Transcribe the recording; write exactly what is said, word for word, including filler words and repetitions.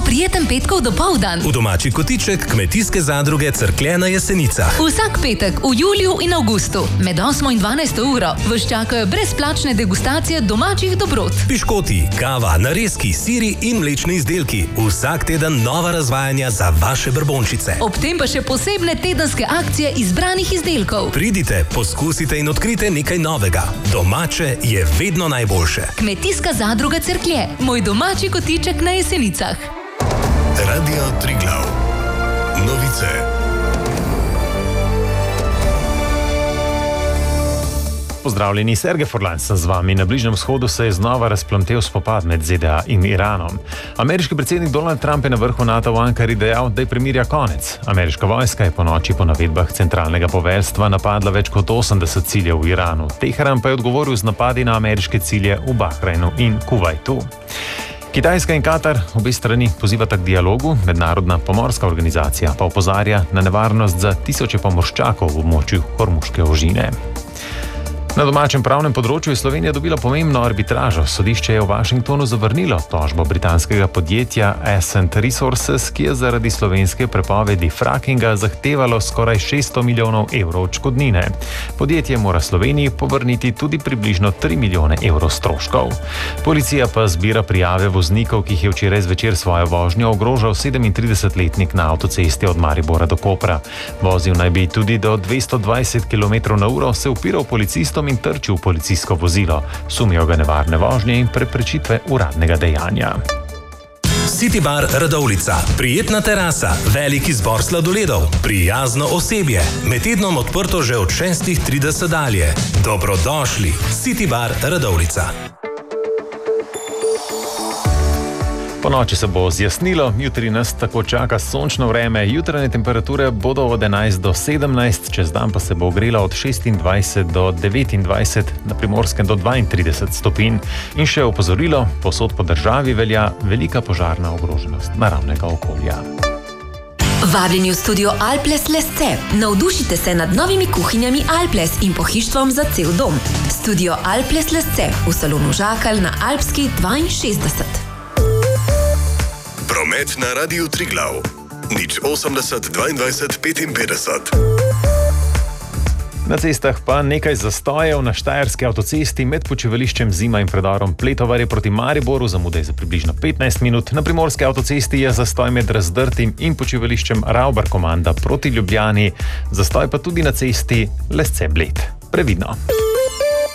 Želimo prijeten petkov dopoldan. V domači kotiček Kmetijske zadruge Cerklje na Jesenicah. Vsak petek v juliju in avgustu med osmo in dvanajsto uro vas čakajo brezplačne degustacije domačih dobrot. Piškoti, kava, narezki, siri in mlečni izdelki. Vsak teden nova razvajanja za vaše brbončice. Ob tem pa še posebne tedenske akcije izbranih izdelkov. Pridite, poskusite in odkrite nekaj novega. Domače je vedno najboljše. Kmetijska zadruga Cerklje, moj domači kotiček na Jesenicah. Radio Triglav. Novice. Pozdravljeni, Sergej Furlan sem z vami. Na Bližnjem vzhodu se je znova razplamtel spopad med Z D A in Iranom. Ameriški predsednik Donald Trump je na vrhu NATO v Ankari dejal, da je premirja konec. Ameriška vojska je po noči po navedbah centralnega poveljstva napadla več kot osemdeset ciljev v Iranu. Teheran pa je odgovoril z napadi na ameriške cilje v Bahrajnu in Kuvajtu. Kitajska in Katar, obe strani pozivata k dialogu, mednarodna pomorska organizacija pa opozarja na nevarnost za tisoče pomorščakov v območju Hormuške ožine. Na domačem pravnem področju je Slovenija dobila pomembno arbitražo. Sodišče je v Washingtonu zavrnilo tožbo britanskega podjetja Ascent Resources, ki je zaradi slovenske prepovedi frackinga zahtevalo skoraj šeststo milijonov evrov odškodnine. Podjetje mora Sloveniji povrniti tudi približno tri milijone evrov stroškov. Policija pa zbira prijave voznikov, ki jih je včeraj zvečer svojo vožnjo ogrožal sedemintridesetletnik na avtocesti od Maribora do Kopra. Vozil naj bi tudi do dvesto dvajset kilometrov na uro, se upiral policistom in trčil v policijsko vozilo. Sumijo ga nevarne vožnje in preprečitve uradnega dejanja. City Bar Radovljica. Prijetna terasa, velik izbor sladoledov, prijazno osebje. Med tednom odprto že od šestih trideset dalje. Dobrodošli. City Bar Radovljica. Po noči se bo zjasnilo, jutri nas tako čaka sončno vreme, jutranje temperature bodo od enajst do sedemnajst, čez dan pa se bo ogrela od šestindvajset do devetindvajset, na Primorskem do dvaintrideset stopinj. In še opozorilo, povsod po državi velja velika požarna ogroženost naravnega okolja. Vabljeni v studio Alples Lesce. Navdušite se nad novimi kuhinjami Alples in pohištvom za cel dom. Studio Alples Lesce v salonu Žakalj na Alpski dvainšestdeset. Promet na Radiu Triglav. Nič osemdeset dvaindvajset petinpetdeset. Na cestah pa nekaj zastojev. Na štajerski avtocesti med počivališčem Zima in predorom Pletovarje proti Mariboru zamude za približno petnajst minut. Na primorski avtocesti je zastoj med Razdrtim in počivališčem Ravbar Komanda proti Ljubljani. Zastoj pa tudi na cesti Lesce Bled. Previdno.